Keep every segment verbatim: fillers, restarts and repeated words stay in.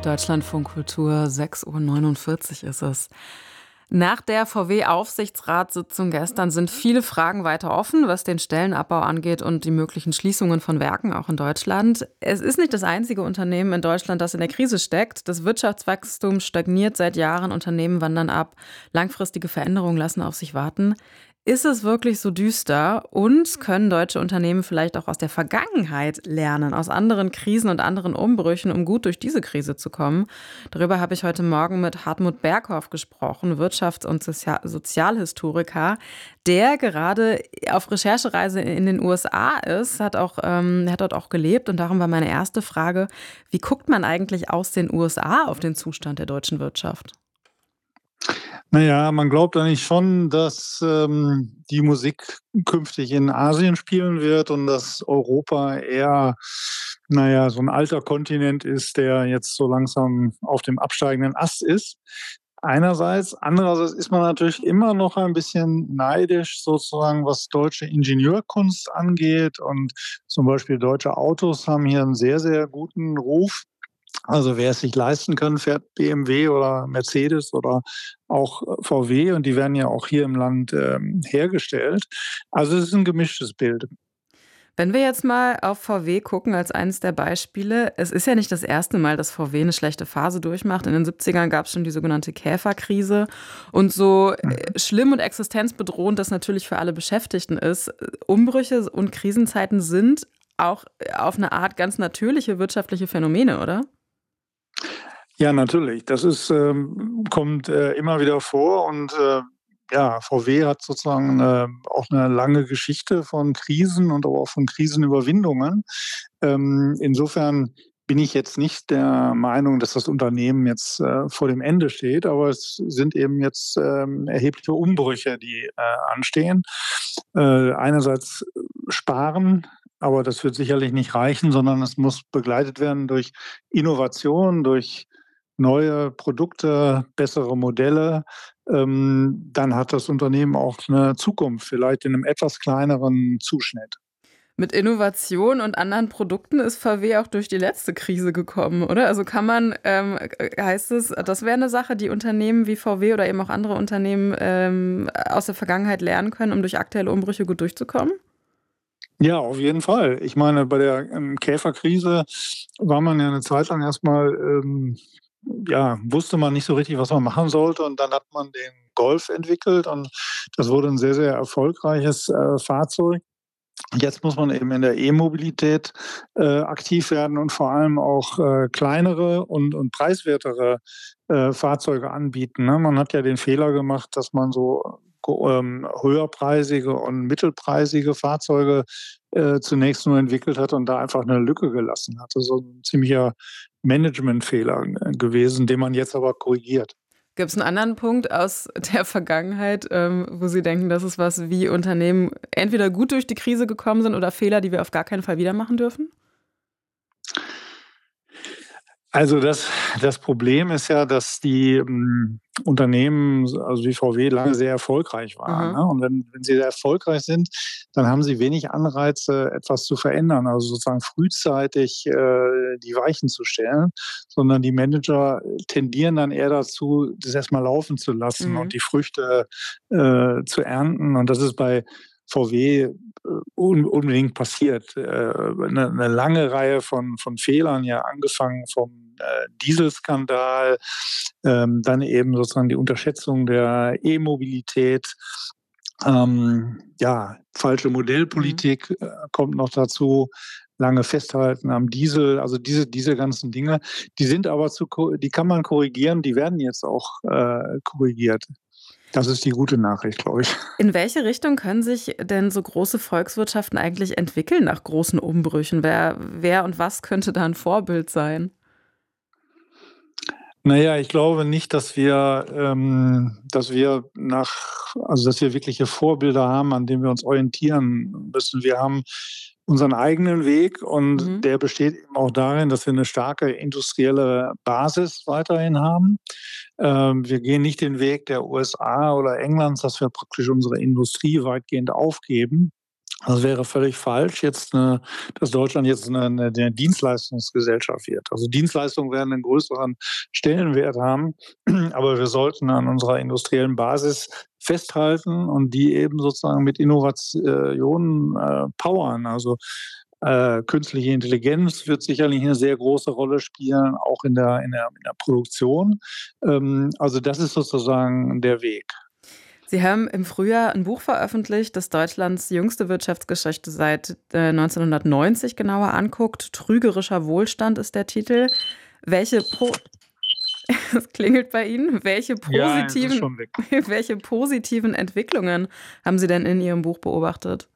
Deutschlandfunk Kultur, sechs Uhr neunundvierzig ist es. Nach der V W-Aufsichtsratssitzung gestern sind viele Fragen weiter offen, was den Stellenabbau angeht und die möglichen Schließungen von Werken auch in Deutschland. Es ist nicht das einzige Unternehmen in Deutschland, das in der Krise steckt. Das Wirtschaftswachstum stagniert seit Jahren, Unternehmen wandern ab, langfristige Veränderungen lassen auf sich warten. Ist es wirklich so düster und können deutsche Unternehmen vielleicht auch aus der Vergangenheit lernen, aus anderen Krisen und anderen Umbrüchen, um gut durch diese Krise zu kommen? Darüber habe ich heute Morgen mit Hartmut Berghoff gesprochen, Wirtschafts- und Sozial- Sozialhistoriker, der gerade auf Recherchereise in den U S A ist, hat auch, ähm, hat dort auch gelebt. Und darum war meine erste Frage: Wie guckt man eigentlich aus den U S A auf den Zustand der deutschen Wirtschaft? Naja, man glaubt eigentlich schon, dass ähm, die Musik künftig in Asien spielen wird und dass Europa eher, naja, so ein alter Kontinent ist, der jetzt so langsam auf dem absteigenden Ast ist. Einerseits. Andererseits ist man natürlich immer noch ein bisschen neidisch sozusagen, was deutsche Ingenieurkunst angeht. Und zum Beispiel deutsche Autos haben hier einen sehr, sehr guten Ruf. Also wer es sich leisten kann, fährt B M W oder Mercedes oder auch äh, V W, und die werden ja auch hier im Land ähm, hergestellt. Also es ist ein gemischtes Bild. Wenn wir jetzt mal auf V W gucken als eines der Beispiele, es ist ja nicht das erste Mal, dass V W eine schlechte Phase durchmacht. In den siebzigern gab es schon die sogenannte Käferkrise. Und so Mhm. äh, schlimm und existenzbedrohend das natürlich für alle Beschäftigten ist, äh, Umbrüche und Krisenzeiten sind auch äh, auf eine Art ganz natürliche wirtschaftliche Phänomene, oder? Ja, natürlich. Das ist, ähm, kommt äh, immer wieder vor, und äh, ja, V W hat sozusagen äh, auch eine lange Geschichte von Krisen und aber auch von Krisenüberwindungen. Ähm, insofern bin ich jetzt nicht der Meinung, dass das Unternehmen jetzt äh, vor dem Ende steht, aber es sind eben jetzt ähm, erhebliche Umbrüche, die äh, anstehen. Äh, einerseits sparen, aber das wird sicherlich nicht reichen, sondern es muss begleitet werden durch Innovation, durch neue Produkte, bessere Modelle. Ähm, dann hat das Unternehmen auch eine Zukunft, vielleicht in einem etwas kleineren Zuschnitt. Mit Innovation und anderen Produkten ist V W auch durch die letzte Krise gekommen, oder? Also kann man, ähm, äh, heißt es, das wäre eine Sache, die Unternehmen wie V W oder eben auch andere Unternehmen ähm, aus der Vergangenheit lernen können, um durch aktuelle Umbrüche gut durchzukommen? Ja, auf jeden Fall. Ich meine, bei der ähm, Käferkrise war man ja eine Zeit lang erstmal, ähm, ja, wusste man nicht so richtig, was man machen sollte, und dann hat man den Golf entwickelt, und das wurde ein sehr, sehr erfolgreiches äh, Fahrzeug. Jetzt muss man eben in der E-Mobilität äh, aktiv werden und vor allem auch äh, kleinere und, und preiswertere äh, Fahrzeuge anbieten. Ne? Man hat ja den Fehler gemacht, dass man so go- ähm, höherpreisige und mittelpreisige Fahrzeuge äh, zunächst nur entwickelt hat und da einfach eine Lücke gelassen hat. Das ist so ein ziemlicher Managementfehler äh, gewesen, den man jetzt aber korrigiert. Gibt es einen anderen Punkt aus der Vergangenheit, ähm, wo Sie denken, das ist was, wie Unternehmen entweder gut durch die Krise gekommen sind oder Fehler, die wir auf gar keinen Fall wieder machen dürfen? Also das das Problem ist ja, dass die, hm, Unternehmen, also wie V W, lange sehr erfolgreich waren, Aha. ne? Und wenn wenn sie sehr erfolgreich sind, dann haben sie wenig Anreize, etwas zu verändern, also sozusagen frühzeitig äh, die Weichen zu stellen, sondern die Manager tendieren dann eher dazu, das erst mal laufen zu lassen und Mhm. die Früchte äh, zu ernten. Und das ist bei V W äh, un unbedingt passiert. Äh, 'ne 'ne lange Reihe von von Fehlern, ja, angefangen vom äh, Dieselskandal, ähm, dann eben sozusagen die Unterschätzung der E-Mobilität, ähm, ja, falsche Mhm. Modellpolitik äh, kommt noch dazu, lange Festhalten am Diesel, also diese diese ganzen Dinge, die sind aber zu ko die kann man korrigieren, die werden jetzt auch äh, korrigiert. Das ist die gute Nachricht, glaube ich. In welche Richtung können sich denn so große Volkswirtschaften eigentlich entwickeln nach großen Umbrüchen? Wer wer und was könnte da 'n Vorbild sein? Na ja, ich glaube nicht, dass wir ähm, dass wir nach also, dass wir wirkliche Vorbilder haben, an denen wir uns orientieren müssen. Wir haben unseren eigenen Weg, und Mhm. der besteht eben auch darin, dass wir eine starke industrielle Basis weiterhin haben. Ähm, wir gehen nicht den Weg der U S A oder Englands, dass wir praktisch unsere Industrie weitgehend aufgeben, Das wäre völlig falsch, jetzt 'ne dass Deutschland jetzt 'ne 'ne 'ne Dienstleistungsgesellschaft wird. Also, Dienstleistungen werden 'nen größeren Stellenwert haben, aber wir sollten an unserer industriellen Basis festhalten und die eben sozusagen mit Innovationen, äh, powern. Also, äh, künstliche Intelligenz wird sicherlich 'ne sehr große Rolle spielen, auch in der in der in der Produktion. Ähm, also, das ist sozusagen der Weg. Sie haben im Frühjahr 'n Buch veröffentlicht, das Deutschlands jüngste Wirtschaftsgeschichte seit, äh, neunzehnhundertneunzig genauer anguckt. „Trügerischer Wohlstand" ist der Titel. Welche po es klingelt bei Ihnen. Welche Ja, es ist positiven schon weg. welche positiven Entwicklungen haben Sie denn in Ihrem Buch beobachtet?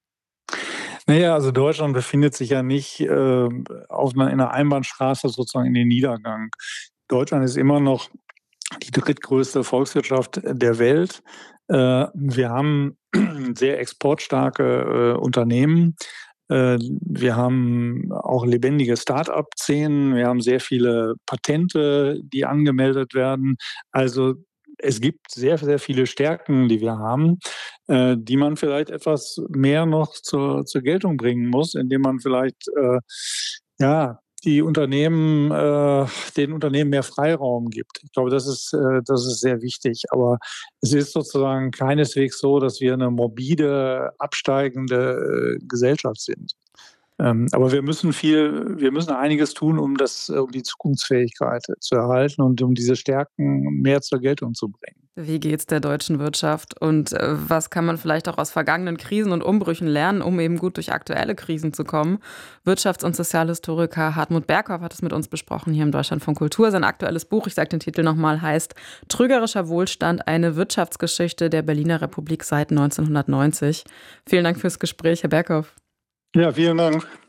Na ja, also, Deutschland befindet sich ja nicht, ähm, auf 'ner in 'ner Einbahnstraße sozusagen in den Niedergang. Deutschland ist immer noch die drittgrößte Volkswirtschaft der Welt. Äh, wir haben sehr exportstarke, äh, Unternehmen. Äh, wir haben auch lebendige Start-up-Szenen. Wir haben sehr viele Patente, die angemeldet werden. Also, es gibt sehr, sehr viele Stärken, die wir haben, äh, die man vielleicht etwas mehr noch zur zur Geltung bringen muss, indem man vielleicht, äh, ja, die Unternehmen äh, den Unternehmen mehr Freiraum gibt. Ich glaube, das ist äh, das ist sehr wichtig. Aber es ist sozusagen keineswegs so, dass wir 'ne morbide, absteigende, äh, Gesellschaft sind. Ähm, aber wir müssen viel wir müssen einiges tun, um das um die Zukunftsfähigkeit zu erhalten und um diese Stärken mehr zur Geltung zu bringen. Wie geht's der deutschen Wirtschaft und, äh, was kann man vielleicht auch aus vergangenen Krisen und Umbrüchen lernen, um eben gut durch aktuelle Krisen zu kommen? Wirtschafts und Sozialhistoriker Hartmut Berghoff hat es mit uns besprochen hier im Deutschlandfunk Kultur. Sein aktuelles Buch, ich sage den Titel noch mal, heißt „Trügerischer Wohlstand. Eine Wirtschaftsgeschichte der Berliner Republik seit neunzehnhundertneunzig". Vielen Dank fürs Gespräch, Herr Berghoff. Ja, vielen Dank.